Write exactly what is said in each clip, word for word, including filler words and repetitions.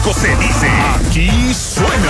México se dice, aquí suena.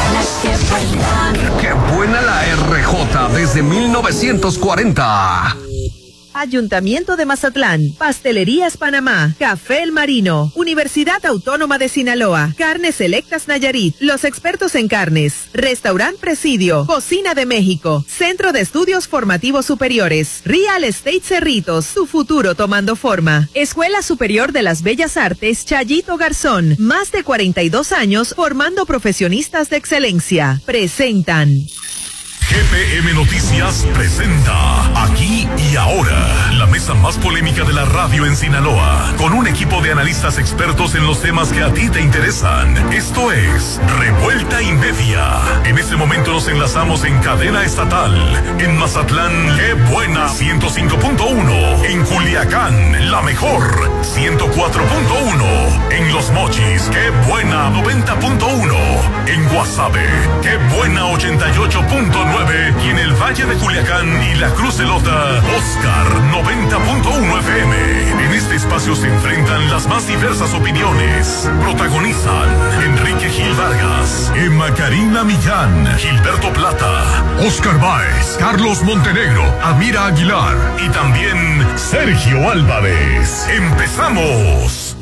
¡Qué buena la R J desde mil novecientos cuarenta! Ayuntamiento de Mazatlán, Pastelerías Panamá, Café El Marino, Universidad Autónoma de Sinaloa, Carnes Selectas Nayarit, los expertos en carnes, Restaurant Presidio, Cocina de México, Centro de Estudios Formativos Superiores, Real Estate Cerritos, tu futuro tomando forma, Escuela Superior de las Bellas Artes Chayito Garzón, más de cuarenta y dos años formando profesionistas de excelencia, presentan. G P M Noticias presenta Aquí y Ahora, la mesa más polémica de la radio en Sinaloa, con un equipo de analistas expertos en los temas que a ti te interesan. Esto es Revuelta y Media. En este momento nos enlazamos en cadena estatal. En Mazatlán, ¡qué buena! ciento cinco punto uno. En Culiacán, la mejor, ciento cuatro punto uno. En Los Mochis, ¡qué buena! noventa punto uno. En Guasave, ¡qué buena! ochenta y ocho punto nueve. Y en el Valle de Culiacán y la Cruz de Lota, Oscar noventa punto uno F M. En este espacio se enfrentan las más diversas opiniones. Protagonizan Enrique Gil Vargas, Emma Karina Millán, Gilberto Plata, Oscar Báez, Carlos Montenegro, Amira Aguilar y también Sergio Álvarez. ¡Empezamos!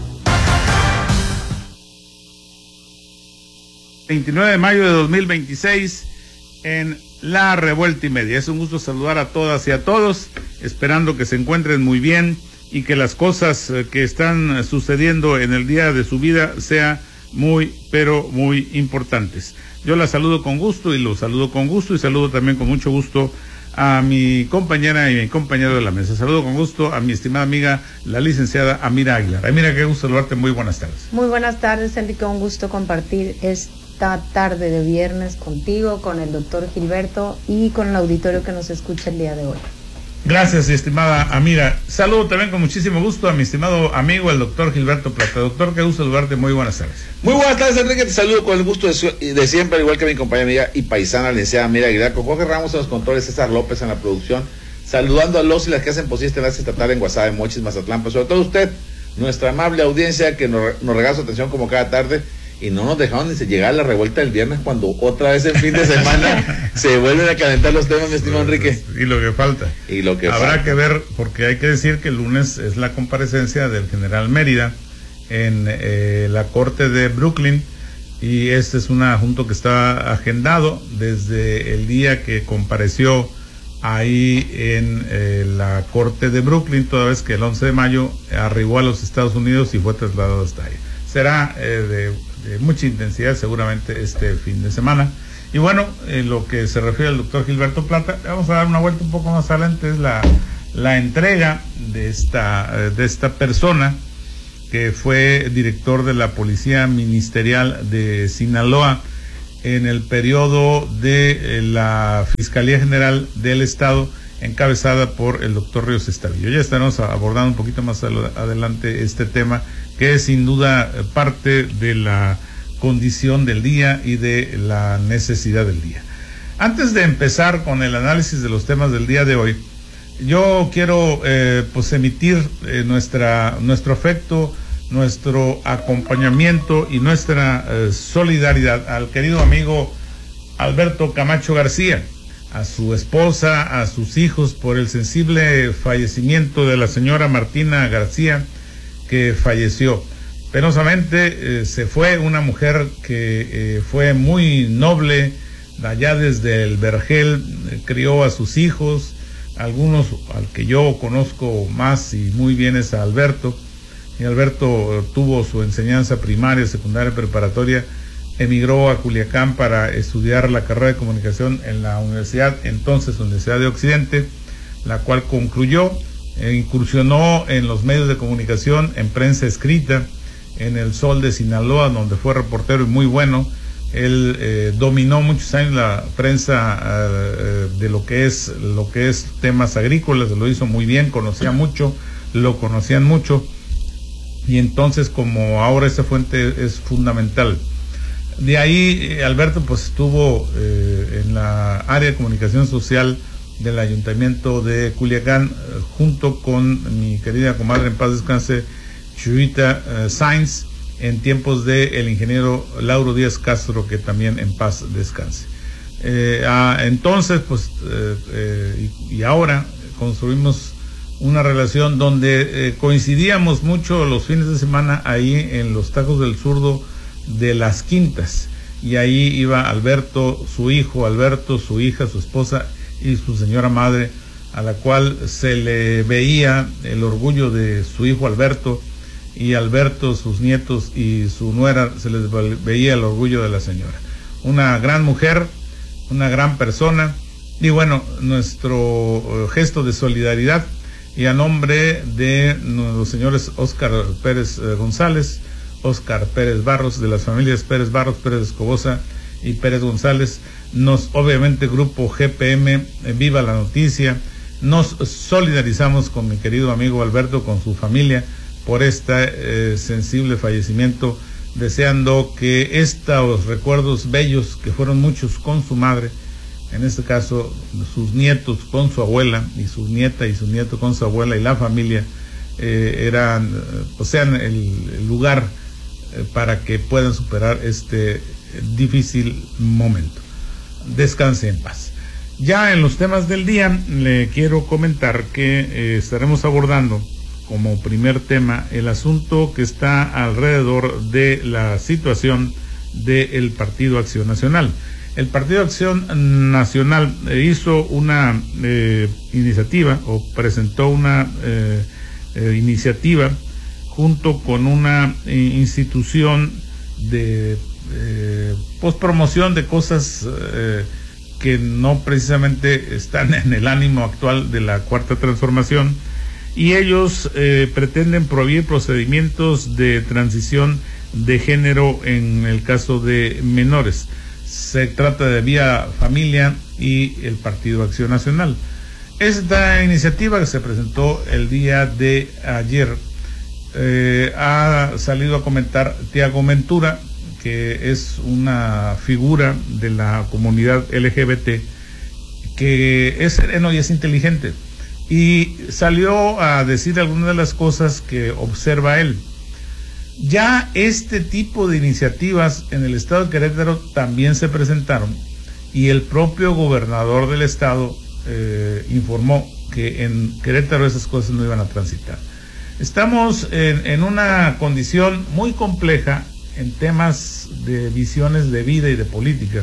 veintinueve de mayo de dos mil veintiséis en La Revuelta y Media. Es un gusto saludar a todas y a todos, esperando que se encuentren muy bien y que las cosas que están sucediendo en el día de su vida sean muy, pero muy importantes. Yo la saludo con gusto y lo saludo con gusto y saludo también con mucho gusto a mi compañera y mi compañero de la mesa. Saludo con gusto a mi estimada amiga, la licenciada Amira Aguilar. Amira, qué gusto saludarte, muy buenas tardes. Muy buenas tardes, Enrique, un gusto compartir este esta tarde de viernes contigo, con el doctor Gilberto y con el auditorio que nos escucha el día de hoy. Gracias, estimada Amira. Saludo también con muchísimo gusto a mi estimado amigo, el doctor Gilberto Plata. Doctor, qué gusto saludarte, muy buenas tardes. Muy buenas tardes, Enrique, te saludo con el gusto de, de siempre, al igual que mi compañera amiga y paisana, la licenciada Amira Aguilar, con Jorge Ramos en los controles, César López en la producción, saludando a los y las que hacen posible este enlace estatal en Guasave, Mochis, Mazatlán, pero sobre todo usted, nuestra amable audiencia que nos, nos regala su atención como cada tarde. Y no nos dejaron ni llegar a la revuelta del viernes, cuando otra vez en fin de semana se vuelven a calentar los temas, mi estimado Enrique. Y lo que falta. Y lo que Habrá falta. que ver, porque hay que decir que el lunes es la comparecencia del general Mérida en eh, la corte de Brooklyn, y este es un asunto que está agendado desde el día que compareció ahí en eh, la corte de Brooklyn, toda vez que el once de mayo arribó a los Estados Unidos y fue trasladado hasta ahí. Será eh, de de mucha intensidad seguramente este fin de semana. Y bueno, en lo que se refiere al doctor Gilberto Plata, vamos a dar una vuelta un poco más adelante. Es la, la entrega de esta, de esta persona que fue director de la Policía Ministerial de Sinaloa en el periodo de eh, la Fiscalía General del Estado, encabezada por el doctor Ríos Estavillo. Ya estaremos abordando un poquito más adelante este tema, que es sin duda parte de la condición del día y de la necesidad del día. Antes de empezar con el análisis de los temas del día de hoy, yo quiero eh, pues emitir eh, nuestra nuestro afecto, nuestro acompañamiento y nuestra eh, solidaridad al querido amigo Alberto Camacho García, a su esposa, a sus hijos, por el sensible fallecimiento de la señora Martina García, que falleció. Penosamente eh, se fue una mujer que eh, fue muy noble, allá desde el Vergel, eh, crió a sus hijos, algunos al que yo conozco más y muy bien es a Alberto, y Alberto eh, tuvo su enseñanza primaria, secundaria, preparatoria, emigró a Culiacán para estudiar la carrera de comunicación en la universidad, entonces Universidad de Occidente, la cual concluyó. Eh, incursionó en los medios de comunicación, en prensa escrita, en El Sol de Sinaloa, donde fue reportero y muy bueno. Él eh, dominó muchos años la prensa eh, de lo que es lo que es temas agrícolas, lo hizo muy bien, conocía mucho, lo conocían mucho, y entonces, como ahora esa fuente es fundamental. De ahí eh, Alberto pues estuvo eh, en la área de comunicación social del Ayuntamiento de Culiacán, eh, junto con mi querida comadre, en paz descanse, Chuyita eh, Sainz, en tiempos de el ingeniero Lauro Díaz Castro, que también en paz descanse. Eh, ah, entonces, pues, eh, eh, y, y ahora construimos una relación donde eh, coincidíamos mucho los fines de semana ahí en los Tacos del Zurdo de Las Quintas, y ahí iba Alberto, su hijo Alberto, su hija, su esposa y su señora madre, a la cual se le veía el orgullo de su hijo Alberto, y Alberto, sus nietos y su nuera, se les veía el orgullo de la señora. Una gran mujer, una gran persona, y bueno, nuestro gesto de solidaridad, y a nombre de los señores Óscar Pérez eh, González, Óscar Pérez Barros, de las familias Pérez Barros, Pérez Escobosa y Pérez González, nos, obviamente, Grupo G P M, eh, Viva la Noticia, nos solidarizamos con mi querido amigo Alberto, con su familia, por este eh, sensible fallecimiento, deseando que estos recuerdos bellos, que fueron muchos con su madre, en este caso sus nietos con su abuela, y su nieta y su nieto con su abuela, y la familia, eh, eran, o sean el, el lugar eh, para que puedan superar este difícil momento. Descanse en paz. Ya en los temas del día, le quiero comentar que eh, estaremos abordando como primer tema el asunto que está alrededor de la situación del Partido Acción Nacional. El Partido Acción Nacional eh, hizo una eh, iniciativa, o presentó una eh, eh, iniciativa junto con una eh, institución de eh, pospromoción de cosas eh, que no precisamente están en el ánimo actual de la Cuarta Transformación, y ellos eh, pretenden prohibir procedimientos de transición de género en el caso de menores. Se trata de Vía Familia y el Partido Acción Nacional. Esta iniciativa, que se presentó el día de ayer, eh, ha salido a comentar Tiago Ventura, que es una figura de la comunidad L G B T, que es sereno y es inteligente, y salió a decir algunas de las cosas que observa él. Ya este tipo de iniciativas en el estado de Querétaro también se presentaron, y el propio gobernador del estado eh, informó que en Querétaro esas cosas no iban a transitar. Estamos en, en una condición muy compleja en temas de visiones de vida y de política,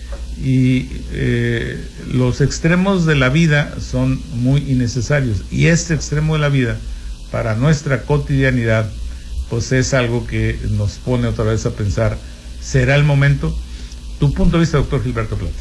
y eh, los extremos de la vida son muy innecesarios, y este extremo de la vida para nuestra cotidianidad pues es algo que nos pone otra vez a pensar, ¿será el momento? Tu punto de vista, doctor Gilberto Plata.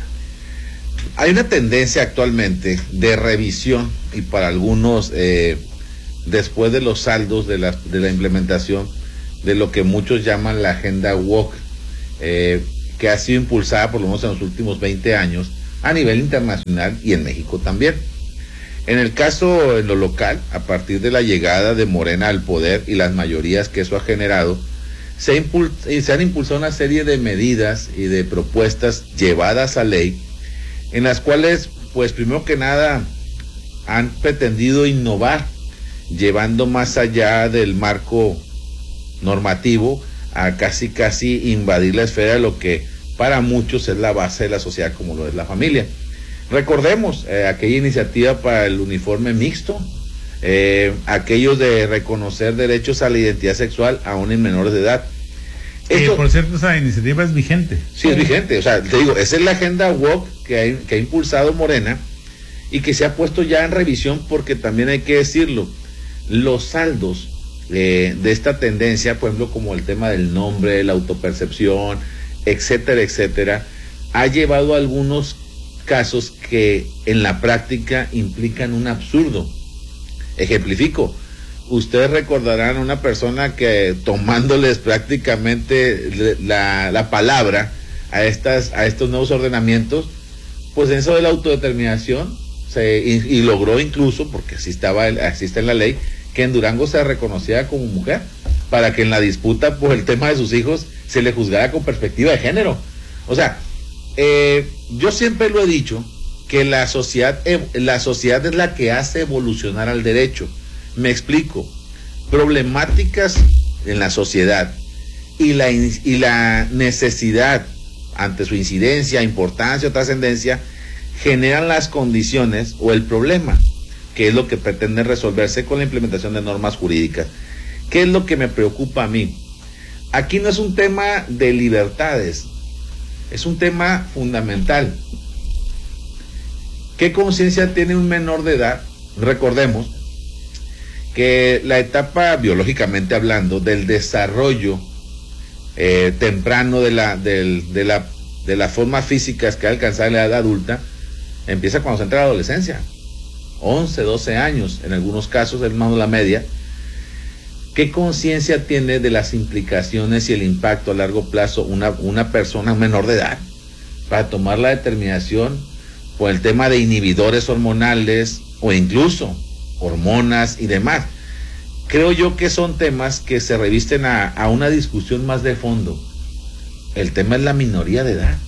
Hay una tendencia actualmente de revisión, y para algunos eh, después de los saldos de la, de la implementación de lo que muchos llaman la agenda woke, eh, que ha sido impulsada por lo menos en los últimos veinte años a nivel internacional y en México también. En el caso, en lo local, a partir de la llegada de Morena al poder y las mayorías que eso ha generado, se, impul se han impulsado una serie de medidas y de propuestas llevadas a ley, en las cuales, pues primero que nada, han pretendido innovar, llevando más allá del marco normativo a casi casi invadir la esfera de lo que para muchos es la base de la sociedad, como lo es la familia. Recordemos eh, aquella iniciativa para el uniforme mixto, eh, aquellos de reconocer derechos a la identidad sexual aún en menores de edad. Esto, eh, por cierto, esa iniciativa es vigente. Sí, es vigente. O sea, te digo, esa es la agenda woke que ha, que ha impulsado Morena, y que se ha puesto ya en revisión, porque también hay que decirlo, los saldos eh, de esta tendencia, por ejemplo, como el tema del nombre, la autopercepción, etcétera, etcétera, ha llevado a algunos casos que en la práctica implican un absurdo. Ejemplifico. Ustedes recordarán a una persona que, tomándoles prácticamente la, la palabra a estas a estos nuevos ordenamientos, pues en eso de la autodeterminación se, y, y logró incluso, porque así estaba así está en la ley, que en Durango se reconociera como mujer, para que en la disputa por el tema de sus hijos se le juzgara con perspectiva de género. O sea, eh, yo siempre lo he dicho, que la sociedad, la sociedad es la que hace evolucionar al derecho. Me explico. Problemáticas en la sociedad y la, y la necesidad ante su incidencia, importancia o trascendencia generan las condiciones o el problema, que es lo que pretende resolverse con la implementación de normas jurídicas. ¿Qué es lo que me preocupa a mí? Aquí no es un tema de libertades, es un tema fundamental. ¿Qué conciencia tiene un menor de edad? Recordemos que la etapa, biológicamente hablando, del desarrollo eh, temprano de la, del, de, la, de la forma física que alcanza la edad adulta, empieza cuando se entra a la adolescencia, once, doce años, en algunos casos, es más de la media. ¿Qué conciencia tiene de las implicaciones y el impacto a largo plazo una, una persona menor de edad para tomar la determinación por el tema de inhibidores hormonales o incluso hormonas y demás? Creo yo que son temas que se revisten a, a una discusión más de fondo. El tema es la minoría de edad.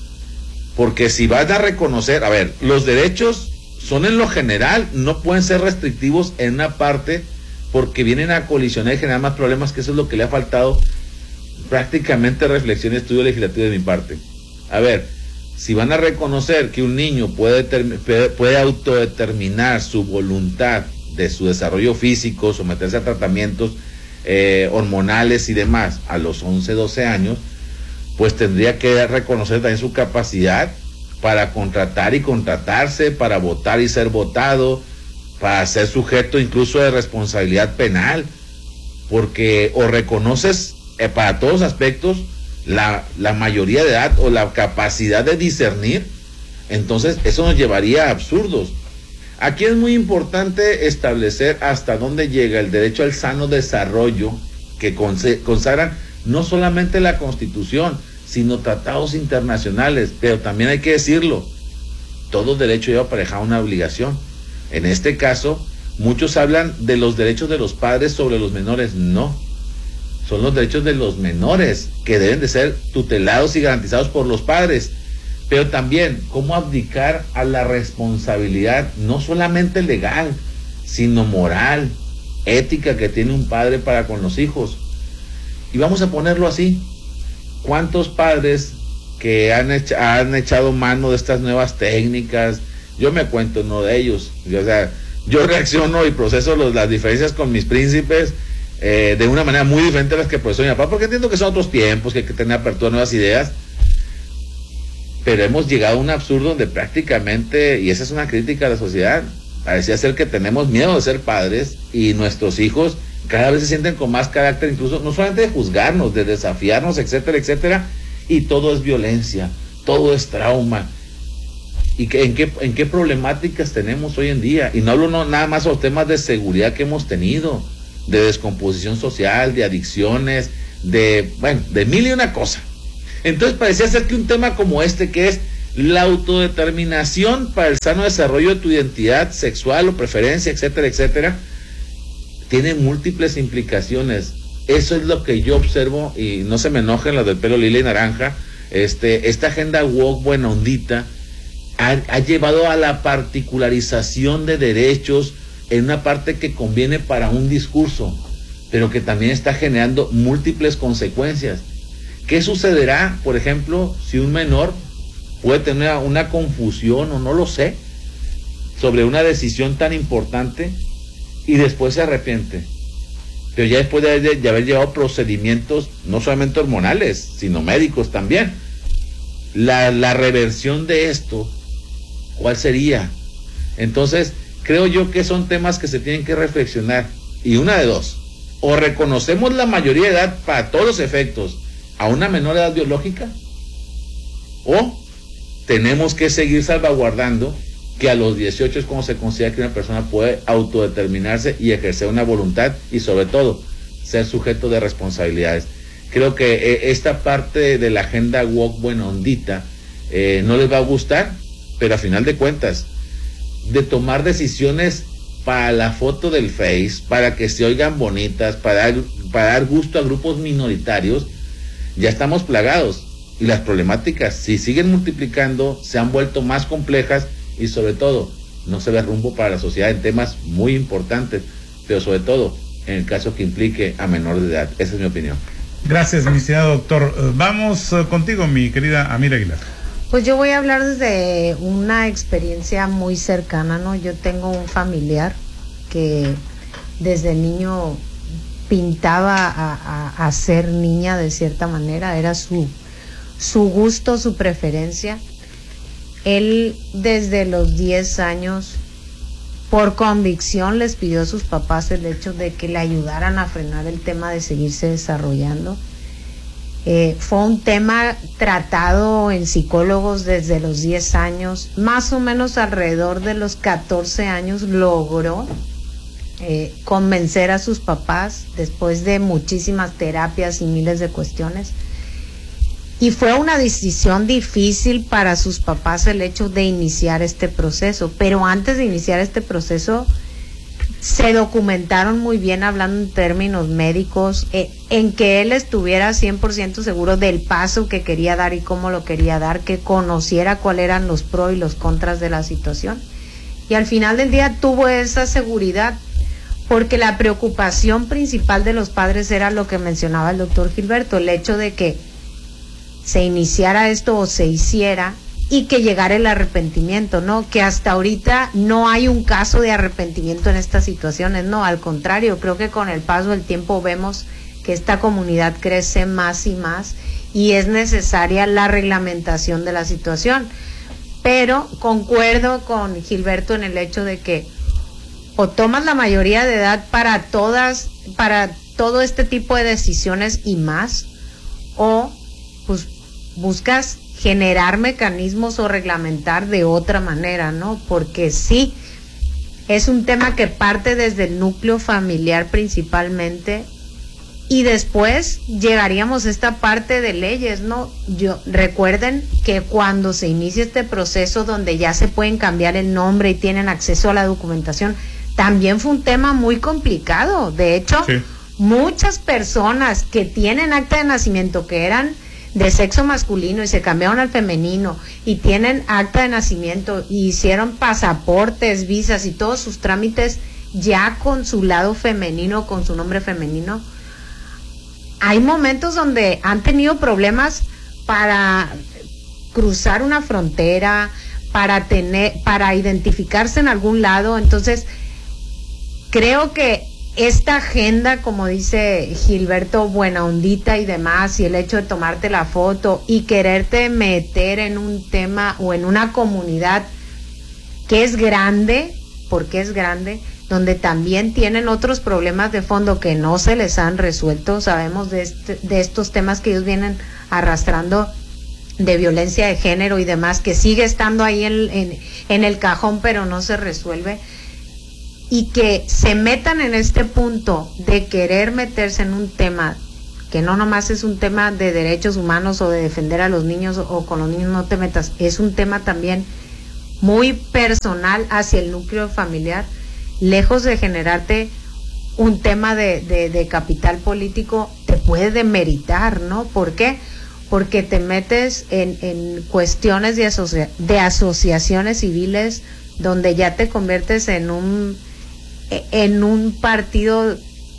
Porque si vas a reconocer, a ver, los derechos son en lo general, no pueden ser restrictivos en una parte porque vienen a colisionar y generar más problemas, que eso es lo que le ha faltado prácticamente reflexión y estudio legislativo de mi parte. A ver, si van a reconocer que un niño puede, puede autodeterminar su voluntad de su desarrollo físico, someterse a tratamientos eh, hormonales y demás a los once, doce años, pues tendría que reconocer también su capacidad para contratar y contratarse, para votar y ser votado, para ser sujeto incluso de responsabilidad penal, porque o reconoces eh, para todos aspectos la, la mayoría de edad o la capacidad de discernir, entonces eso nos llevaría a absurdos. Aquí es muy importante establecer hasta dónde llega el derecho al sano desarrollo que consagran no solamente la Constitución, sino tratados internacionales, pero también hay que decirlo, todo derecho lleva aparejado una obligación. En este caso, muchos hablan de los derechos de los padres sobre los menores. No, son los derechos de los menores que deben de ser tutelados y garantizados por los padres. Pero también, cómo abdicar a la responsabilidad, no solamente legal, sino moral, ética que tiene un padre para con los hijos. Y vamos a ponerlo así, ¿cuántos padres que han, hecho, han echado mano de estas nuevas técnicas? Yo me cuento uno de ellos. Yo, o sea, yo reacciono y proceso los, las diferencias con mis príncipes eh, de una manera muy diferente a las que profesó mi papá, porque entiendo que son otros tiempos, que hay que tener apertura a nuevas ideas. Pero hemos llegado a un absurdo donde prácticamente, y esa es una crítica a la sociedad, parecía ser que tenemos miedo de ser padres y nuestros hijos cada vez se sienten con más carácter, incluso no solamente de juzgarnos, de desafiarnos, etcétera, etcétera, y todo es violencia, todo es trauma. ¿Y que, en, qué, en qué problemáticas tenemos hoy en día? Y no hablo no, nada más de los temas de seguridad que hemos tenido, de descomposición social, de adicciones, de, bueno, de mil y una cosa. Entonces parecía ser que un tema como este, que es la autodeterminación para el sano desarrollo de tu identidad sexual o preferencia, etcétera, etcétera, tiene múltiples implicaciones. Eso es lo que yo observo, y no se me enojen las del pelo lila y naranja, este, esta agenda woke buena ondita ha, ha llevado a la particularización de derechos en una parte que conviene para un discurso, pero que también está generando múltiples consecuencias. ¿Qué sucederá, por ejemplo, si un menor puede tener una, una confusión, o no lo sé, sobre una decisión tan importante y después se arrepiente? Pero ya después de, de, de haber llevado procedimientos no solamente hormonales, sino médicos también. La, la reversión de esto, ¿cuál sería? Entonces, creo yo que son temas que se tienen que reflexionar. Y una de dos, o reconocemos la mayoría de edad para todos los efectos a una menor edad biológica, o tenemos que seguir salvaguardando que a los dieciocho es como se considera que una persona puede autodeterminarse y ejercer una voluntad, y sobre todo ser sujeto de responsabilidades. Creo que eh, esta parte de la agenda woke buena ondita eh, no les va a gustar, pero a final de cuentas, de tomar decisiones para la foto del Face, para que se oigan bonitas, para dar, para dar gusto a grupos minoritarios, ya estamos plagados, y las problemáticas, si siguen multiplicando, se han vuelto más complejas, y sobre todo no se ve rumbo para la sociedad en temas muy importantes, pero sobre todo en el caso que implique a menor de edad. Esa es mi opinión. Gracias, mi estimado doctor. Vamos uh, contigo, mi querida Amira Aguilar. Pues yo voy a hablar desde una experiencia muy cercana, ¿no? Yo tengo un familiar que desde niño pintaba a, a, a ser niña de cierta manera, era su, su gusto, su preferencia. Él desde los diez años, por convicción, les pidió a sus papás el hecho de que le ayudaran a frenar el tema de seguirse desarrollando. Eh, fue un tema tratado en psicólogos desde los diez años, más o menos alrededor de los catorce años logró eh, convencer a sus papás después de muchísimas terapias y miles de cuestiones. Y fue una decisión difícil para sus papás el hecho de iniciar este proceso, pero antes de iniciar este proceso se documentaron muy bien hablando en términos médicos, eh, en que él estuviera cien por ciento seguro del paso que quería dar y cómo lo quería dar, que conociera cuáles eran los pros y los contras de la situación. Y al final del día tuvo esa seguridad, porque la preocupación principal de los padres era lo que mencionaba el doctor Gilberto, el hecho de que se iniciara esto o se hiciera y que llegara el arrepentimiento, ¿no? Que hasta ahorita no hay un caso de arrepentimiento en estas situaciones, no, al contrario, creo que con el paso del tiempo vemos que esta comunidad crece más y más y es necesaria la reglamentación de la situación. Pero concuerdo con Gilberto en el hecho de que o tomas la mayoría de edad para todas, para todo este tipo de decisiones y más, o pues buscas generar mecanismos o reglamentar de otra manera, ¿no? Porque sí, es un tema que parte desde el núcleo familiar principalmente y después llegaríamos a esta parte de leyes, ¿no? Yo, recuerden que cuando se inicia este proceso donde ya se pueden cambiar el nombre y tienen acceso a la documentación, también fue un tema muy complicado. De hecho, sí, muchas personas que tienen acta de nacimiento que eran de sexo masculino y se cambiaron al femenino y tienen acta de nacimiento y hicieron pasaportes, visas y todos sus trámites ya con su lado femenino, con su nombre femenino. Hay momentos donde han tenido problemas para cruzar una frontera, para tener, para identificarse en algún lado. Entonces, creo que esta agenda, como dice Gilberto, buena ondita y demás, y el hecho de tomarte la foto y quererte meter en un tema o en una comunidad que es grande, porque es grande, donde también tienen otros problemas de fondo que no se les han resuelto. Sabemos de, este, de estos temas que ellos vienen arrastrando de violencia de género y demás, que sigue estando ahí en, en, en el cajón, pero no se resuelve. Y que se metan en este punto de querer meterse en un tema que no nomás es un tema de derechos humanos o de defender a los niños o, o con los niños no te metas, es un tema también muy personal hacia el núcleo familiar, lejos de generarte un tema de, de, de capital político, te puede demeritar, ¿no? ¿Por qué? Porque te metes en, en cuestiones de, asocia de asociaciones civiles donde ya te conviertes en un en un partido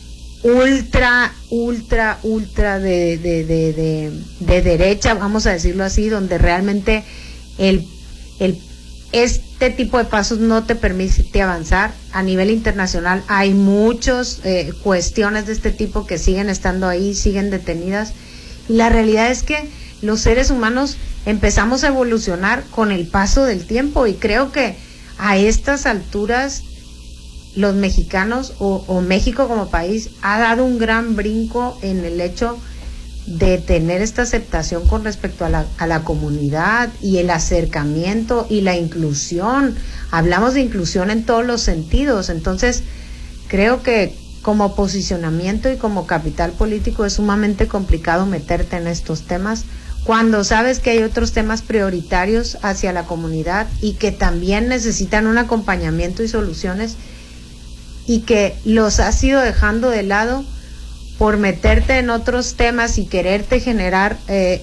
ultra, ultra, ultra de, de, de, de, de derecha, vamos a decirlo así, donde realmente el, el, este tipo de pasos no te permite avanzar. A nivel internacional hay muchas eh, cuestiones de este tipo que siguen estando ahí, siguen detenidas. Y la realidad es que los seres humanos empezamos a evolucionar con el paso del tiempo y creo que a estas alturas los mexicanos o, o México como país ha dado un gran brinco en el hecho de tener esta aceptación con respecto a la, a la comunidad y el acercamiento y la inclusión. Hablamos de inclusión en todos los sentidos, entonces creo que como posicionamiento y como capital político es sumamente complicado meterte en estos temas cuando sabes que hay otros temas prioritarios hacia la comunidad y que también necesitan un acompañamiento y soluciones y que los has ido dejando de lado por meterte en otros temas y quererte generar eh,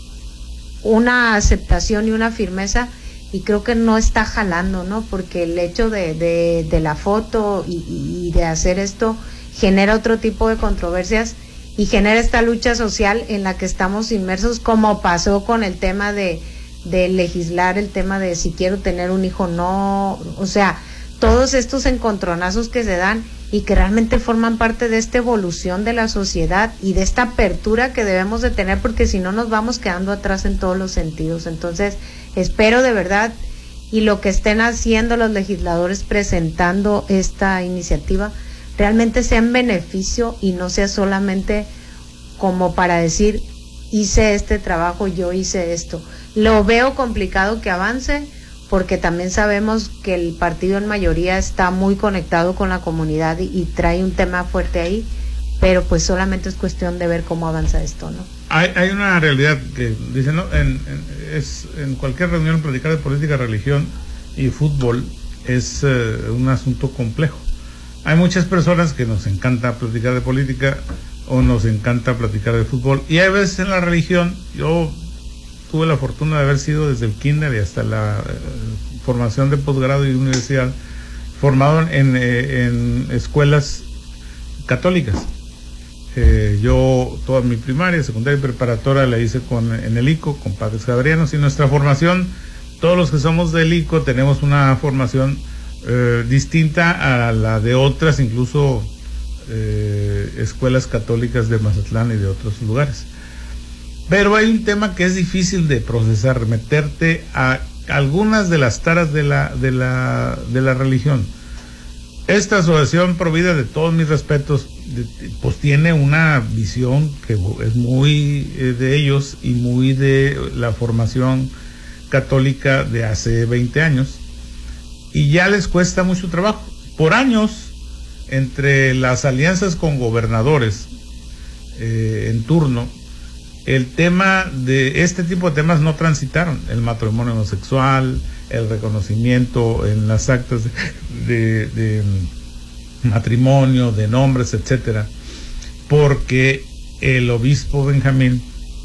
una aceptación y una firmeza, y creo que no está jalando, ¿no? Porque el hecho de, de, de la foto y, y de hacer esto genera otro tipo de controversias y genera esta lucha social en la que estamos inmersos, como pasó con el tema de, de legislar el tema de si quiero tener un hijo o no, o sea, todos estos encontronazos que se dan y que realmente forman parte de esta evolución de la sociedad y de esta apertura que debemos de tener, porque si no nos vamos quedando atrás en todos los sentidos. Entonces, espero de verdad, y lo que estén haciendo los legisladores presentando esta iniciativa, realmente sea en beneficio y no sea solamente como para decir, hice este trabajo, yo hice esto. Lo veo complicado que avance, porque también sabemos que el partido en mayoría está muy conectado con la comunidad y, y trae un tema fuerte ahí, pero pues solamente es cuestión de ver cómo avanza esto, ¿no? Hay, hay una realidad que dicen, ¿no? En, en, es, en cualquier reunión platicar de política, religión y fútbol es eh, un asunto complejo. Hay muchas personas que nos encanta platicar de política o nos encanta platicar de fútbol, y hay veces en la religión, yo tuve la fortuna de haber sido desde el kinder y hasta la eh, formación de posgrado y universidad, formado en, eh, en escuelas católicas. Eh, yo toda mi primaria, secundaria y preparatoria la hice con, en el I C O, con padres javerianos, y nuestra formación, todos los que somos del I C O tenemos una formación eh, distinta a la de otras, incluso eh, escuelas católicas de Mazatlán y de otros lugares. Pero hay un tema que es difícil de procesar, meterte a algunas de las taras de la, de la, de la religión. Esta asociación Provida, de todos mis respetos, de, pues tiene una visión que es muy eh, de ellos y muy de la formación católica de hace veinte años, y ya les cuesta mucho trabajo. Por años, entre las alianzas con gobernadores eh, en turno, el tema de este tipo de temas no transitaron: el matrimonio homosexual, el reconocimiento en las actas de, de, de matrimonio, de nombres, etcétera, porque el obispo Benjamín,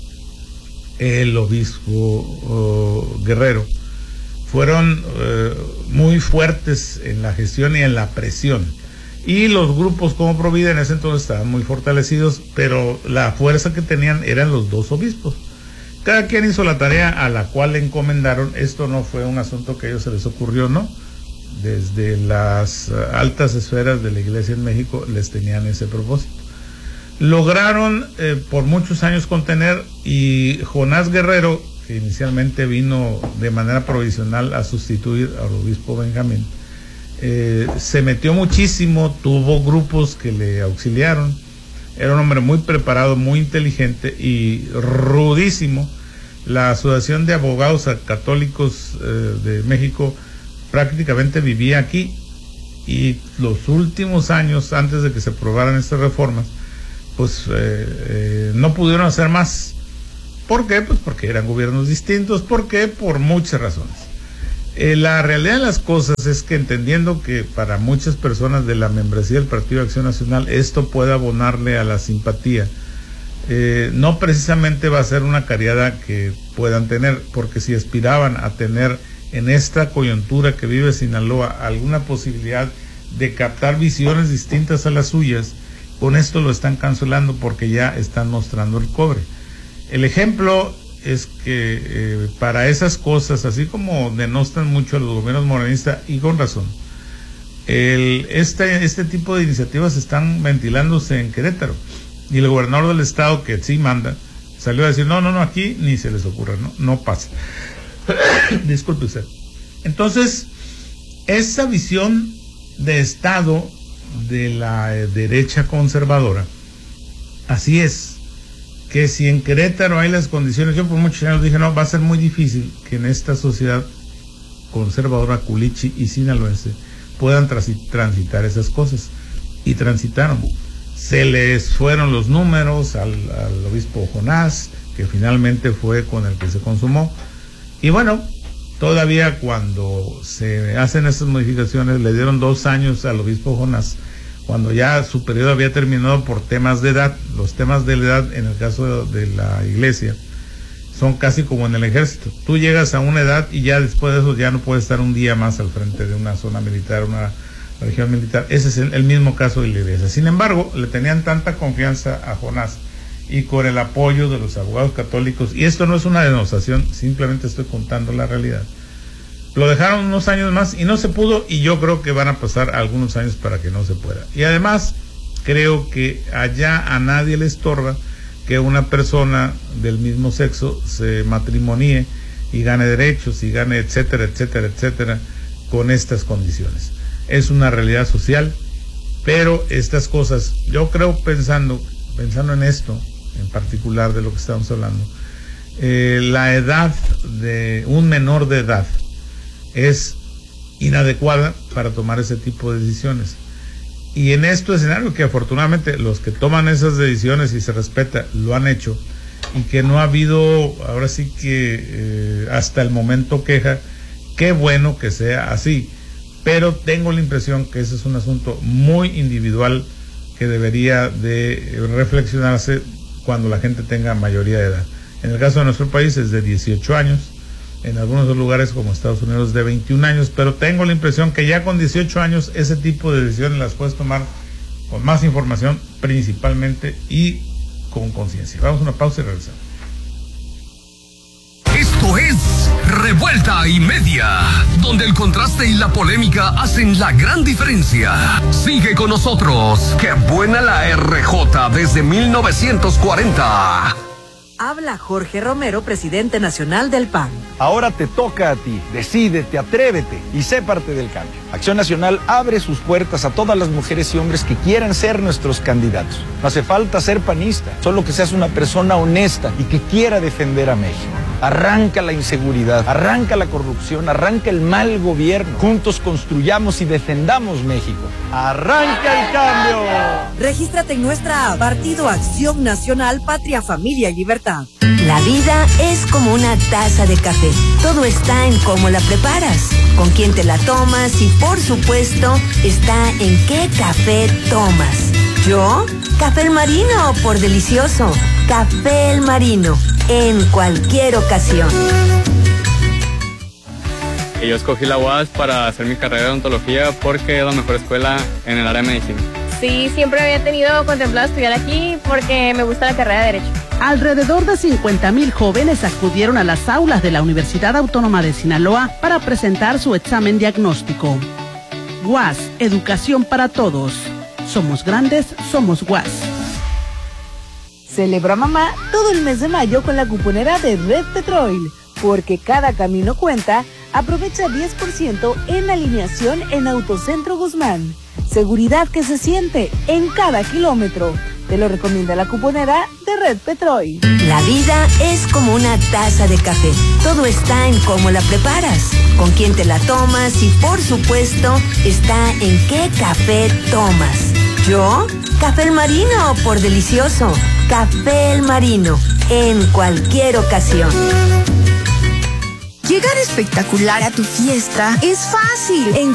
el obispo uh, Guerrero, fueron uh, muy fuertes en la gestión y en la presión. Y los grupos como Provida en ese entonces estaban muy fortalecidos, pero la fuerza que tenían eran los dos obispos. Cada quien hizo la tarea a la cual le encomendaron. Esto no fue un asunto que a ellos se les ocurrió, ¿no? Desde las altas esferas de la Iglesia en México les tenían ese propósito. Lograron eh, por muchos años contener, y Jonás Guerrero, que inicialmente vino de manera provisional a sustituir al obispo Benjamín, Eh, se metió muchísimo, tuvo grupos que le auxiliaron, era un hombre muy preparado, muy inteligente y rudísimo. La Asociación de Abogados Católicos eh, de México prácticamente vivía aquí, y los últimos años, antes de que se aprobaran estas reformas, pues eh, eh, no pudieron hacer más. ¿Por qué? Pues porque eran gobiernos distintos. ¿Por qué? Por muchas razones. Eh, la realidad de las cosas es que, entendiendo que para muchas personas de la membresía del Partido de Acción Nacional esto puede abonarle a la simpatía, eh, no precisamente va a ser una cariada que puedan tener, porque si aspiraban a tener en esta coyuntura que vive Sinaloa alguna posibilidad de captar visiones distintas a las suyas, con esto lo están cancelando, porque ya están mostrando el cobre. El ejemplo es que eh, para esas cosas, así como denostan mucho a los gobiernos morenistas, y con razón, el, este, este tipo de iniciativas están ventilándose en Querétaro, y el gobernador del estado, que sí manda, salió a decir, no, no, no, aquí ni se les ocurra, no, no pasa. Disculpe usted. Entonces, esa visión de estado de la eh, derecha conservadora, así es, que si en Querétaro hay las condiciones, yo por muchos años dije, no, va a ser muy difícil que en esta sociedad conservadora culichi y sinaloense puedan transitar esas cosas, y transitaron. Se les fueron los números al, al obispo Jonás, que finalmente fue con el que se consumó, y bueno, todavía cuando se hacen esas modificaciones le dieron dos años al obispo Jonás, cuando ya su periodo había terminado por temas de edad. Los temas de la edad en el caso de la iglesia son casi como en el ejército. Tú llegas a una edad y ya después de eso ya no puedes estar un día más al frente de una zona militar, una la región militar. Ese es el, el mismo caso de la iglesia. Sin embargo, le tenían tanta confianza a Jonás, y con el apoyo de los abogados católicos, y esto no es una denostación, simplemente estoy contando la realidad, lo dejaron unos años más y no se pudo, y yo creo que van a pasar algunos años para que no se pueda. Y además creo que allá a nadie le estorba que una persona del mismo sexo se matrimonie y gane derechos y gane etcétera, etcétera, etcétera, con estas condiciones. Es una realidad social, pero estas cosas, yo creo, pensando, pensando en esto, en particular de lo que estamos hablando, eh, la edad de un menor de edad es inadecuada para tomar ese tipo de decisiones. Y en este escenario, que afortunadamente los que toman esas decisiones y se respeta lo han hecho, y que no ha habido, ahora sí que eh, hasta el momento queja, qué bueno que sea así, pero tengo la impresión que ese es un asunto muy individual que debería de reflexionarse cuando la gente tenga mayoría de edad. En el caso de nuestro país es de dieciocho años, en algunos lugares como Estados Unidos de veintiún años, pero tengo la impresión que ya con dieciocho años ese tipo de decisiones las puedes tomar con más información principalmente y con conciencia. Vamos a una pausa y regresamos. Esto es Revuelta y Media, donde el contraste y la polémica hacen la gran diferencia. Sigue con nosotros. ¡Qué buena la R J desde mil novecientos cuarenta! Habla Jorge Romero, presidente nacional del P A N. Ahora te toca a ti. Decídete, atrévete y sé parte del cambio. Acción Nacional abre sus puertas a todas las mujeres y hombres que quieran ser nuestros candidatos. No hace falta ser panista, solo que seas una persona honesta y que quiera defender a México. Arranca la inseguridad, arranca la corrupción, arranca el mal gobierno. Juntos construyamos y defendamos México. ¡Arranca el cambio! Regístrate en nuestra app, Partido Acción Nacional, Patria, Familia y Libertad. La vida es como una taza de café. Todo está en cómo la preparas, con quién te la tomas y, por supuesto, está en qué café tomas. ¿Yo? Café El Marino, por delicioso. Café El Marino, en cualquier ocasión. Yo escogí la U A S para hacer mi carrera de odontología porque es la mejor escuela en el área de medicina. Sí, siempre había tenido contemplado estudiar aquí porque me gusta la carrera de Derecho. Alrededor de cincuenta mil jóvenes acudieron a las aulas de la Universidad Autónoma de Sinaloa para presentar su examen diagnóstico. U A S, educación para todos. Somos grandes, somos U A S. Celebra mamá todo el mes de mayo con la cuponera de Red Petrol, porque cada camino cuenta. Aprovecha diez por ciento en alineación en Autocentro Guzmán. Seguridad que se siente en cada kilómetro. Te lo recomienda la cuponera de Red Petrol. La vida es como una taza de café. Todo está en cómo la preparas, con quién te la tomas y, por supuesto, está en qué café tomas. ¿Yo? Café El Marino, por delicioso. Café El Marino, en cualquier ocasión. Llegar espectacular a tu fiesta es fácil. En